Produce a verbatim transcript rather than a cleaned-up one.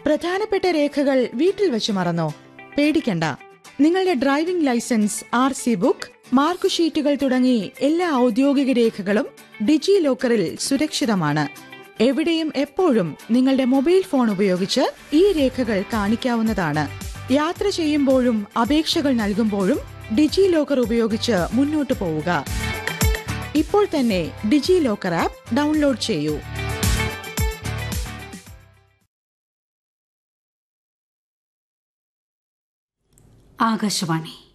പ്രധാനപ്പെട്ട രേഖകൾ വീട്ടിൽ വെച്ച് മറന്നോ? പേടിക്കണ്ട. നിങ്ങളുടെ driving licence, R C book, mark ഷീറ്റുകൾ തുടങ്ങി എല്ലാ ഔദ്യോഗിക രേഖകളും ഡിജി ലോക്കറിൽ സുരക്ഷിതമാണ്. എവിടെയും എപ്പോഴും നിങ്ങളുടെ മൊബൈൽ ഫോൺ ഉപയോഗിച്ച് ഈ രേഖകൾ കാണിക്കാവുന്നതാണ്. യാത്ര ചെയ്യുമ്പോഴും അപേക്ഷകൾ നൽകുമ്പോഴും ഡിജി ലോക്കർ ഉപയോഗിച്ച് മുന്നോട്ടു പോവുക. ഇപ്പോൾ തന്നെ ഡിജി ലോക്കർ ആപ്പ് ഡൗൺലോഡ് ചെയ്യൂ. ആകാശവാണി